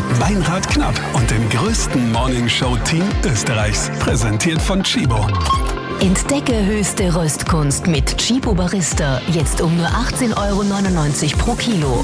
Meinrad Knapp und dem größten Morningshow-Team Österreichs. Präsentiert von Tchibo. Entdecke höchste Röstkunst mit Tchibo Barista. Jetzt um nur 18,99 € pro Kilo.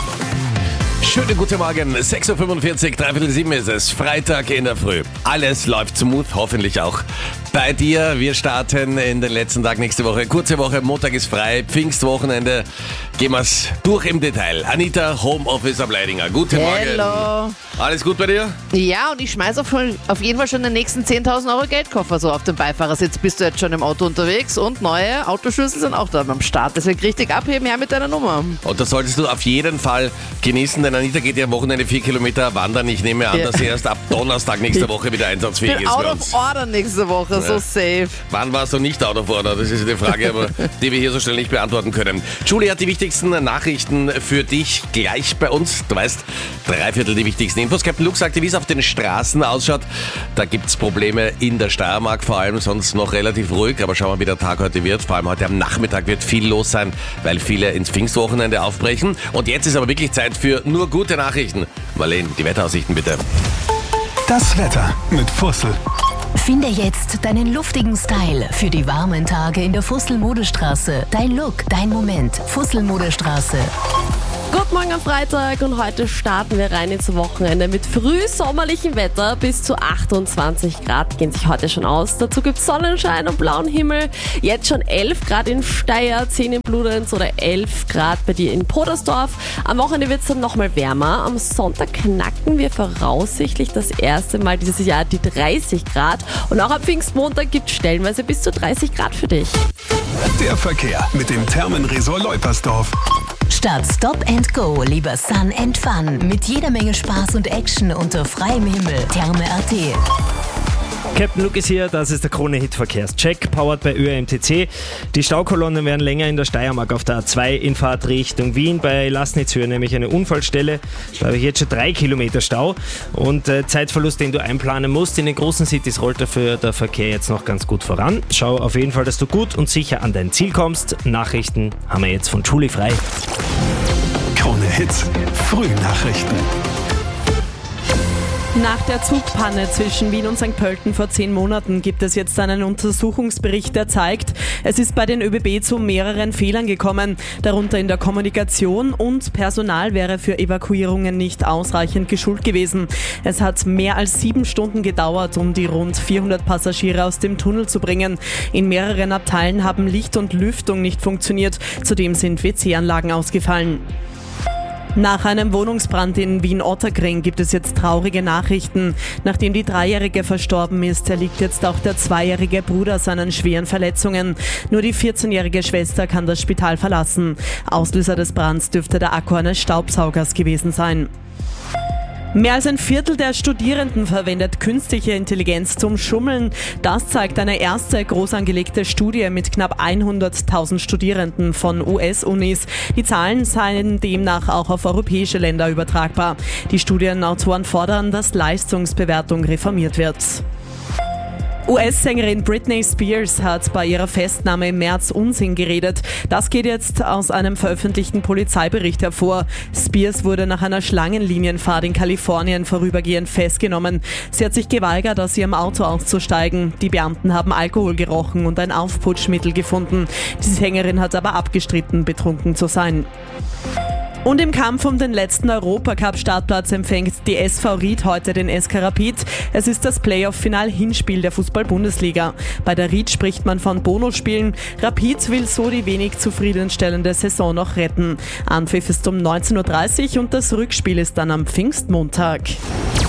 Schönen guten Morgen, 6.45 Uhr, 6:45 ist es, Freitag in der Früh. Alles läuft smooth, hoffentlich auch bei dir. Wir starten in den letzten Tag nächste Woche. Kurze Woche, Montag ist frei, Pfingstwochenende. Gehen wir es durch im Detail. Anita, Homeoffice am Leidinger. Guten Morgen. Hello. Alles gut bei dir? Ja, und ich schmeiße auf jeden Fall schon den nächsten 10.000 € Geldkoffer so auf den Beifahrersitz. Bist du jetzt schon im Auto unterwegs und neue Autoschlüssel sind auch da beim Start. Deswegen richtig abheben, her mit deiner Nummer. Und das solltest du auf jeden Fall genießen, denn Anita geht ja am Wochenende 4 Kilometer wandern. Ich nehme an, dass sie erst ab Donnerstag nächste Woche wieder einsatzfähig Ich bin ist out bei of uns. order nächste Woche, so safe. Wann warst du nicht out of order? Das ist eine Frage, aber die wir hier so schnell nicht beantworten können. Julie hat die wichtigsten Nachrichten für dich gleich bei uns. Du weißt, 3/4 die wichtigsten Infos. Captain Luke sagte, wie es auf den Straßen ausschaut. Da gibt es Probleme in der Steiermark vor allem, sonst noch relativ ruhig. Aber schauen wir, wie der Tag heute wird. Vor allem heute am Nachmittag wird viel los sein, weil viele ins Pfingstwochenende aufbrechen. Und jetzt ist aber wirklich Zeit für nur gute Nachrichten. Marlene, die Wetteraussichten bitte. Das Wetter mit Fussel. Finde jetzt deinen luftigen Style für die warmen Tage in der Fussel-Modestraße. Dein Look, dein Moment. Fussel-Modestraße. Guten Morgen am Freitag und heute starten wir rein ins Wochenende mit frühsommerlichem Wetter. Bis zu 28 Grad gehen sich heute schon aus. Dazu gibt es Sonnenschein und blauen Himmel. Jetzt schon 11 Grad in Steyr, 10 in Bludenz oder 11 Grad bei dir in Podersdorf. Am Wochenende wird es dann nochmal wärmer. Am Sonntag knacken wir voraussichtlich das erste Mal dieses Jahr die 30 Grad. Und auch am Pfingstmontag gibt es stellenweise bis zu 30 Grad für dich. Der Verkehr mit dem Thermenresort Leupersdorf. Statt Stop and Go, lieber Sun and Fun. Mit jeder Menge Spaß und Action unter freiem Himmel. Therme.at. Captain Luke ist hier, das ist der Krone-Hit-Verkehrscheck, powered bei ÖMTC. Die Staukolonnen werden länger in der Steiermark auf der A2 in Fahrt Richtung Wien. Bei Lassnitzhöhe nämlich eine Unfallstelle. Da habe ich jetzt schon 3 Kilometer Stau und Zeitverlust, den du einplanen musst. In den großen Cities rollt dafür der Verkehr jetzt noch ganz gut voran. Schau auf jeden Fall, dass du gut und sicher an dein Ziel kommst. Nachrichten haben wir jetzt von Julie frei. Krone Hits, Frühnachrichten. Nach der Zugpanne zwischen Wien und St. Pölten vor 10 Monaten gibt es jetzt einen Untersuchungsbericht, der zeigt, es ist bei den ÖBB zu mehreren Fehlern gekommen, darunter in der Kommunikation, und Personal wäre für Evakuierungen nicht ausreichend geschult gewesen. Es hat mehr als 7 Stunden gedauert, um die rund 400 Passagiere aus dem Tunnel zu bringen. In mehreren Abteilen haben Licht und Lüftung nicht funktioniert, zudem sind WC-Anlagen ausgefallen. Nach einem Wohnungsbrand in Wien-Ottakring gibt es jetzt traurige Nachrichten. Nachdem die 3-Jährige verstorben ist, erliegt jetzt auch der 2-jährige Bruder seinen schweren Verletzungen. Nur die 14-jährige Schwester kann das Spital verlassen. Auslöser des Brands dürfte der Akku eines Staubsaugers gewesen sein. Mehr als ein Viertel der Studierenden verwendet künstliche Intelligenz zum Schummeln. Das zeigt eine erste groß angelegte Studie mit knapp 100.000 Studierenden von US-Unis. Die Zahlen seien demnach auch auf europäische Länder übertragbar. Die Studienautoren fordern, dass Leistungsbewertung reformiert wird. US-Sängerin Britney Spears hat bei ihrer Festnahme im März Unsinn geredet. Das geht jetzt aus einem veröffentlichten Polizeibericht hervor. Spears wurde nach einer Schlangenlinienfahrt in Kalifornien vorübergehend festgenommen. Sie hat sich geweigert, aus ihrem Auto auszusteigen. Die Beamten haben Alkohol gerochen und ein Aufputschmittel gefunden. Die Sängerin hat aber abgestritten, betrunken zu sein. Und im Kampf um den letzten Europacup-Startplatz empfängt die SV Ried heute den SK Rapid. Es ist das Playoff-Final-Hinspiel der Fußball-Bundesliga. Bei der Ried spricht man von Bonusspielen. Rapid will so die wenig zufriedenstellende Saison noch retten. Anpfiff ist um 19:30 Uhr und das Rückspiel ist dann am Pfingstmontag.